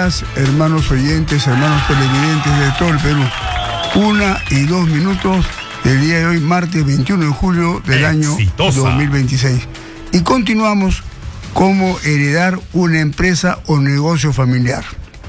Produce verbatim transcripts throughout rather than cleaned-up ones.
días, hermanos oyentes, hermanos televidentes de todo el Perú. Una y dos minutos del día de hoy, martes veintiuno de julio del Exitosa. año dos mil veintiséis. Y continuamos cómo heredar una empresa o negocio familiar.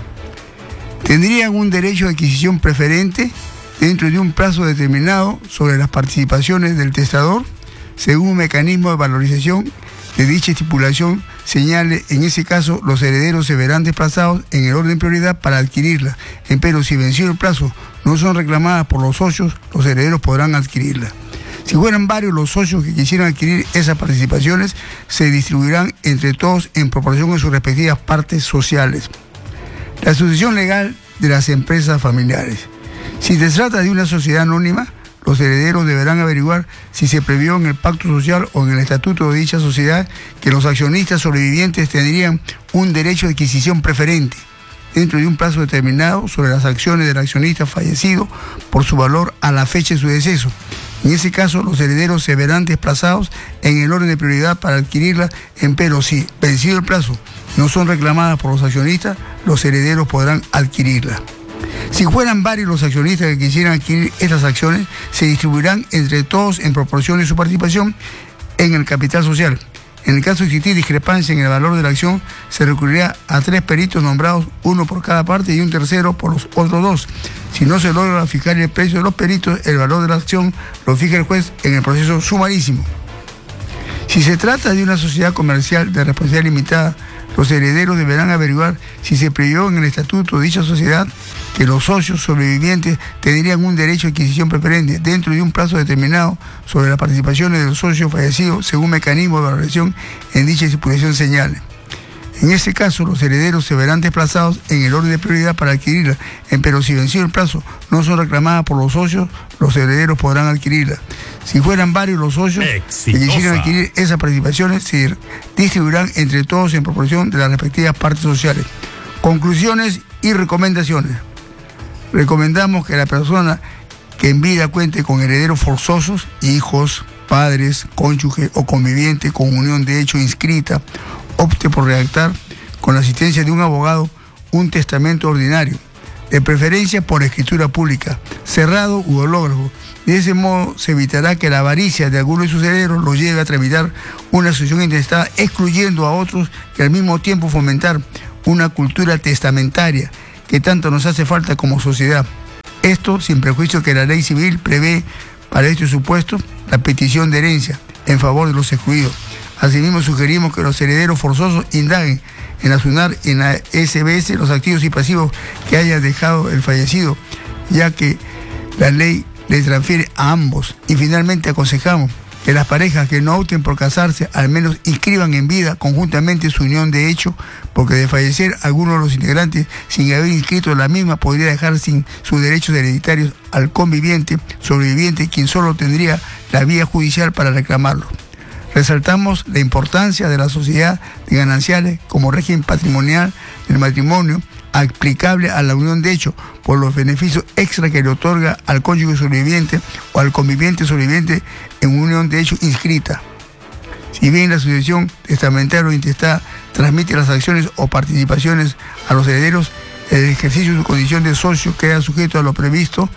Tendrían un derecho de adquisición preferente dentro de un plazo determinado sobre las participaciones del testador, según un mecanismo de valorización de dicha estipulación señale. En ese caso, los herederos se verán desplazados en el orden de prioridad para adquirirla. Empero, si vencido el plazo no son reclamadas por los socios, los herederos podrán adquirirla. Si fueran varios los socios que quisieran adquirir esas participaciones, se distribuirán entre todos en proporción a sus respectivas partes sociales. La sucesión legal de las empresas familiares. Si se trata de una sociedad anónima, los herederos deberán averiguar si se previó en el pacto social o en el estatuto de dicha sociedad que los accionistas sobrevivientes tendrían un derecho de adquisición preferente dentro de un plazo determinado sobre las acciones del accionista fallecido por su valor a la fecha de su deceso. En ese caso, los herederos se verán desplazados en el orden de prioridad para adquirirla, empero si, vencido el plazo, no son reclamadas por los accionistas, los herederos podrán adquirirla. Si fueran varios los accionistas que quisieran adquirir estas acciones, se distribuirán entre todos en proporción de su participación en el capital social. En el caso de existir discrepancia en el valor de la acción, se recurrirá a tres peritos nombrados, uno por cada parte y un tercero por los otros dos. Si no se logra fijar el precio de los peritos, el valor de la acción lo fija el juez en el proceso sumarísimo. Si se trata de una sociedad comercial de responsabilidad limitada, los herederos deberán averiguar si se previó en el estatuto de dicha sociedad que los socios sobrevivientes tendrían un derecho de adquisición preferente dentro de un plazo determinado sobre las participaciones de los socios fallecidos según mecanismo de valoración en dicha estipulación señale. En este caso, los herederos se verán desplazados en el orden de prioridad para adquirirla, pero si vencido el plazo no son reclamadas por los socios, los herederos podrán adquirirla. Si fueran varios los socios Exitosa. que quisieran adquirir esas participaciones, se distribuirán entre todos en proporción de las respectivas partes sociales. Conclusiones y recomendaciones. Recomendamos que la persona que en vida cuente con herederos forzosos, hijos, padres, cónyuge o conviviente con unión de hecho inscrita, opte por redactar, con la asistencia de un abogado, un testamento ordinario, de preferencia por escritura pública, cerrado u hológrafo. De ese modo se evitará que la avaricia de algunos de sus herederos los lleve a tramitar una sucesión intestada, excluyendo a otros y al mismo tiempo fomentar una cultura testamentaria que tanto nos hace falta como sociedad. Esto sin prejuicio que la ley civil prevé para este supuesto la petición de herencia en favor de los excluidos. Asimismo, sugerimos que los herederos forzosos indaguen en la SUNAR y en la S B S los activos y pasivos que haya dejado el fallecido, ya que la ley les transfiere a ambos. Y finalmente aconsejamos que las parejas que no opten por casarse al menos inscriban en vida conjuntamente su unión de hecho, porque de fallecer alguno de los integrantes sin haber inscrito la misma podría dejar sin sus derechos hereditarios al conviviente sobreviviente, quien solo tendría la vía judicial para reclamarlo. Resaltamos la importancia de la sociedad de gananciales como régimen patrimonial del matrimonio aplicable a la unión de hecho por los beneficios extra que le otorga al cónyuge sobreviviente o al conviviente sobreviviente en unión de hecho inscrita. Si bien la sucesión testamentaria o intestada transmite las acciones o participaciones a los herederos, el ejercicio de su condición de socio queda sujeto a lo previsto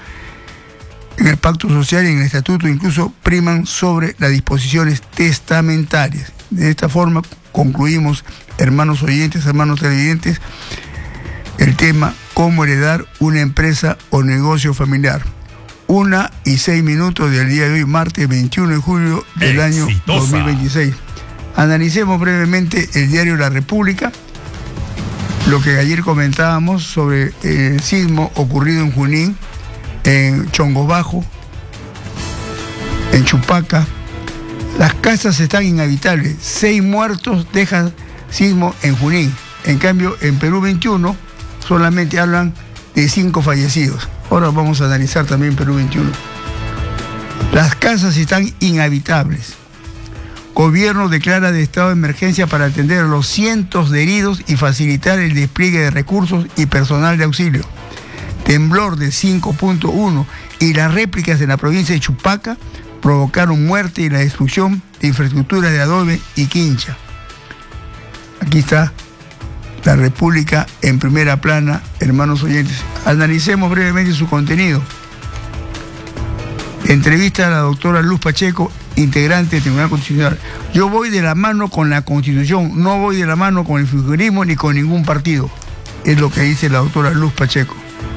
en el pacto social y en el estatuto, incluso priman sobre las disposiciones testamentarias. De esta forma concluimos, hermanos oyentes, hermanos televidentes, el tema cómo heredar una empresa o negocio familiar. Una y seis minutos del día de hoy, martes veintiuno de julio del año dos mil veintiséis. Analicemos brevemente el diario La República, lo que ayer comentábamos sobre el sismo ocurrido en Junín, en Chongos Bajo, en Chupaca. Las casas están inhabitables, seis muertos deja sismo en Junín. En cambio, en Perú veintiuno solamente hablan de cinco fallecidos. Ahora vamos a analizar también Perú veintiuno. Las casas están inhabitables. Gobierno declara de estado de emergencia para atender a los cientos de heridos y facilitar el despliegue de recursos y personal de auxilio. Temblor de cinco punto uno y las réplicas en la provincia de Chupaca provocaron muerte y la destrucción de infraestructuras de adobe y quincha. Aquí está La República en primera plana, hermanos oyentes. Analicemos brevemente su contenido. Entrevista a la doctora Luz Pacheco, integrante del Tribunal Constitucional. Yo voy de la mano con la Constitución, no voy de la mano con el fujimorismo ni con ningún partido. Es lo que dice la doctora Luz Pacheco.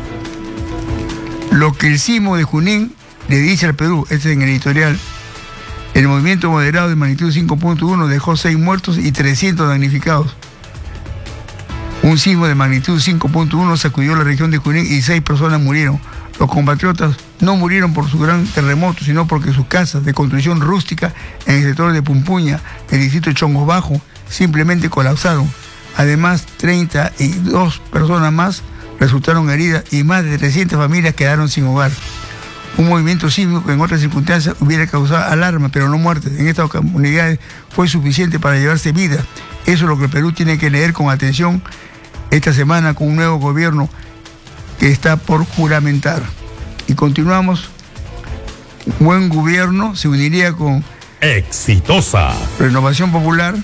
Lo que el sismo de Junín le dice al Perú, este es en el editorial. El movimiento moderado de magnitud cinco punto uno dejó seis muertos y trescientos damnificados. Un sismo de magnitud cinco punto uno sacudió la región de Junín y seis personas murieron. Los compatriotas no murieron por su gran terremoto, sino porque sus casas de construcción rústica en el sector de Pumpuña, el distrito de Chongos Bajo, simplemente colapsaron. Además, treinta y dos personas más resultaron heridas y más de trescientas familias quedaron sin hogar. Un movimiento sísmico que en otras circunstancias hubiera causado alarma, pero no muertes. En estas comunidades fue suficiente para llevarse vida. Eso es lo que el Perú tiene que leer con atención esta semana con un nuevo gobierno que está por juramentar. Y continuamos. Buen gobierno se uniría con Exitosa Renovación Popular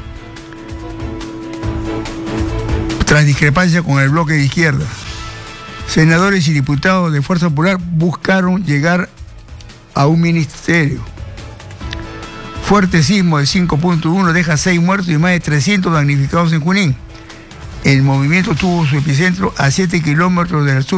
tras discrepancia con el bloque de izquierda. Senadores y diputados de Fuerza Popular buscaron llegar a un ministerio. Fuerte sismo de cinco punto uno deja seis muertos y más de trescientos damnificados en Junín. El movimiento tuvo su epicentro a siete kilómetros del sur